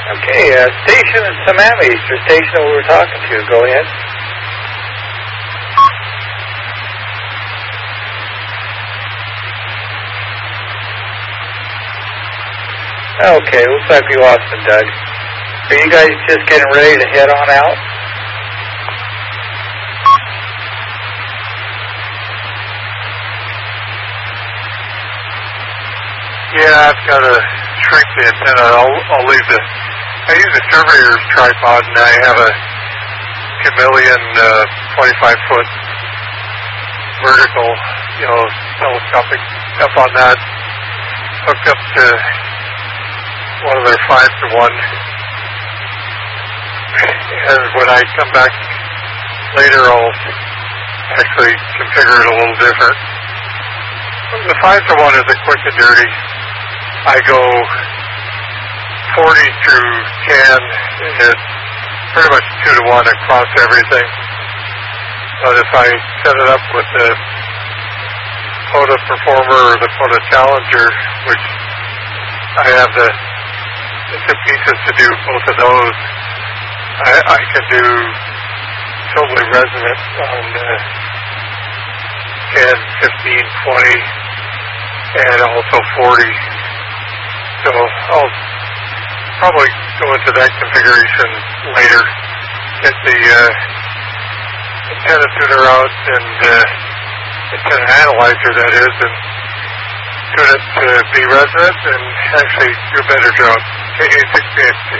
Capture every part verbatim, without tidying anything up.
Okay, uh, station in Sammamish, the station that we were talking to. Go ahead. Okay, looks like we lost him, Doug. Are you guys just getting ready to head on out? Yeah, I've got to shrink the antenna. I'll, I'll leave the... I use a surveyor's tripod, and I have a chameleon uh, twenty-five foot vertical, you know, telescopic up on that, hooked up to one of their five to one. And when I come back later, I'll actually configure it a little different. The five to one is a quick and dirty. I go forty through ten, it's pretty much two to one across everything. But if I set it up with the POTA Performer or the POTA Challenger, which I have the, the pieces to do both of those, I, I can do totally resonant on uh, ten, fifteen, twenty, and also forty. So I'll probably go into that configuration later. Get the uh, antenna tuner out and uh, antenna analyzer, that is, and tune it to be resonant and actually do a better job. K A six B X T.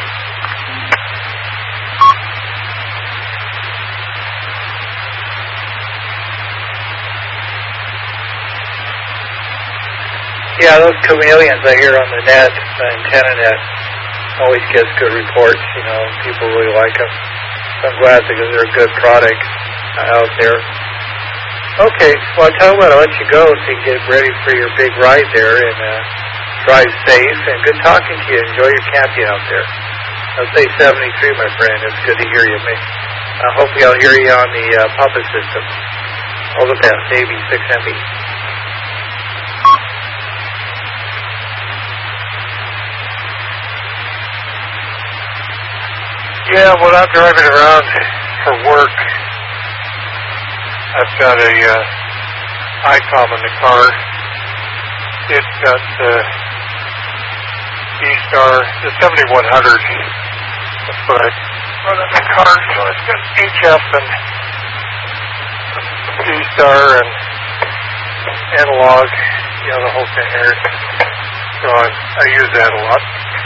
Yeah, those chameleons I hear on the net, the antenna net, always gets good reports. You know, people really like them. So I'm glad because they're a good product uh, out there. Okay, well, I'll tell you what, I'll let you go so you can get ready for your big ride there and uh, drive safe. And good talking to you. Enjoy your camping out there. I'll say seventy-three, my friend. It's good to hear you. Uh, hopefully I'll hear you on the uh, puppet system. All the best. A V six M E. Yeah, when I'm driving around for work, I've got a uh, ICOM in the car. It's got the uh, E-Star, the seventy-one hundred. That's what I run in the car. So it's got H F and E-Star and analog, you know, the whole thing here. So I, I use that a lot.